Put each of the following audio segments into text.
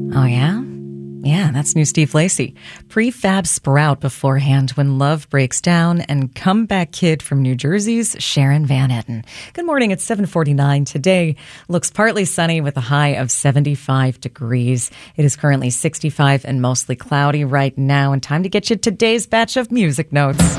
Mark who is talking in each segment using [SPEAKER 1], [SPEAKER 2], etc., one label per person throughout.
[SPEAKER 1] Oh, yeah? Yeah, that's new Steve Lacy. Prefab Sprout beforehand, When Love Breaks Down, and Comeback Kid from New Jersey's Sharon Van Etten. Good morning, it's 7:49. Today looks partly sunny with a high of 75 degrees. It is currently 65 and mostly cloudy right now, and time to get you today's batch of music notes.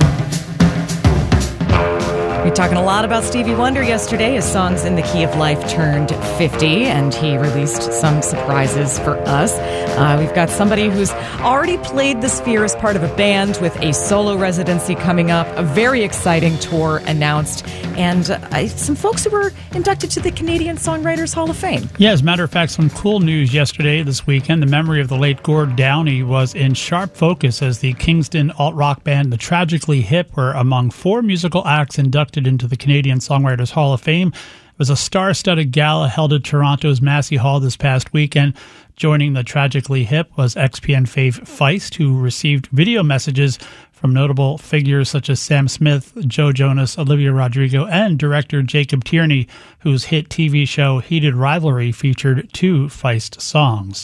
[SPEAKER 1] We're talking a lot about Stevie Wonder yesterday. His Songs in the Key of Life turned 50, and he released some surprises for us. We've got somebody who's already played the Sphere as part of a band with a solo residency coming up, a very exciting tour announced, and some folks who were inducted to the Canadian Songwriters Hall of Fame.
[SPEAKER 2] Yeah, as a matter of fact, some cool news yesterday, this weekend. The memory of the late Gord Downie was in sharp focus as the Kingston alt-rock band The Tragically Hip were among 4 musical acts inducted into the Canadian Songwriters Hall of Fame. It was a star-studded gala held at Toronto's Massey Hall this past weekend. Joining The Tragically Hip was XPN fave Feist, who received video messages from notable figures such as Sam Smith, Joe Jonas, Olivia Rodrigo, and director Jacob Tierney, whose hit TV show Heated Rivalry featured 2 Feist songs.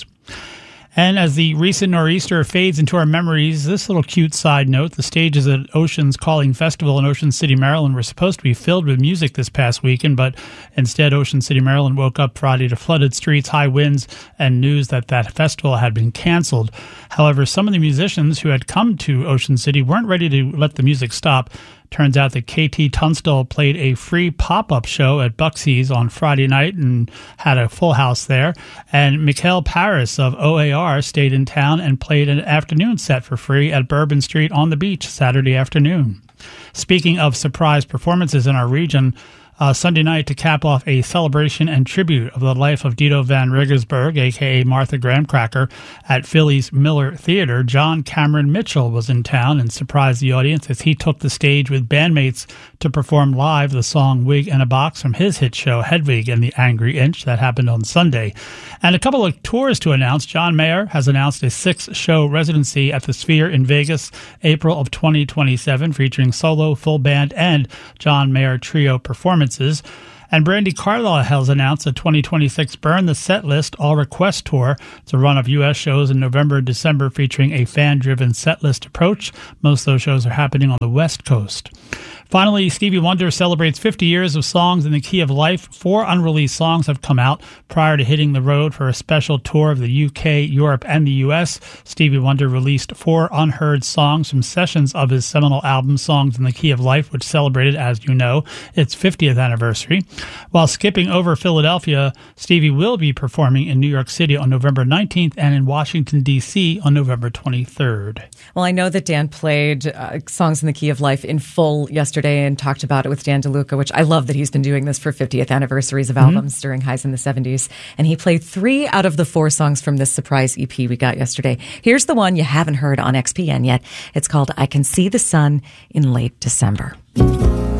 [SPEAKER 2] And as the recent nor'easter fades into our memories, this little cute side note, the stages at Ocean's Calling Festival in Ocean City, Maryland were supposed to be filled with music this past weekend, but instead Ocean City, Maryland woke up Friday to flooded streets, high winds, and news that that festival had been canceled. However, some of the musicians who had come to Ocean City weren't ready to let the music stop. Turns out that KT Tunstall played a free pop-up show at Buxy's on Friday night and had a full house there. And Mikhail Paris of OAR stayed in town and played an afternoon set for free at Bourbon Street on the beach Saturday afternoon. Speaking of surprise performances in our region, Sunday night to cap off a celebration and tribute of the life of Dito Van Riggersburg, a.k.a. Martha Graham Cracker, at Philly's Miller Theater, John Cameron Mitchell was in town and surprised the audience as he took the stage with bandmates to perform live the song Wig in a Box from his hit show Hedwig and the Angry Inch that happened on Sunday. And a couple of tours to announce. John Mayer has announced a 6-show residency at the Sphere in Vegas, April of 2027, featuring solo, full band, and John Mayer trio performances. And Brandy Carlisle has announced a 2026 Burn the Set List all-request tour. It's a run of U.S. shows in November and December featuring a fan-driven set list approach. Most of those shows are happening on the West Coast. Finally, Stevie Wonder celebrates 50 years of songs in the key of life. 4 unreleased songs have come out prior to hitting the road for a special tour of the UK, Europe, and the US. Stevie Wonder released 4 unheard songs from sessions of his seminal album, Songs in the Key of Life, which celebrated, as you know, its 50th anniversary. While skipping over Philadelphia, Stevie will be performing in New York City on November 19th and in Washington, D.C. on November 23rd.
[SPEAKER 1] Well, I know that Dan played Songs in the Key of Life in full yesterday and talked about it with Dan DeLuca, which I love that he's been doing this for 50th anniversaries of albums during highs in the 70s. And he played 3 out of the 4 songs from this surprise EP we got yesterday. Here's the one you haven't heard on XPN yet. It's called I Can See the Sun in Late December.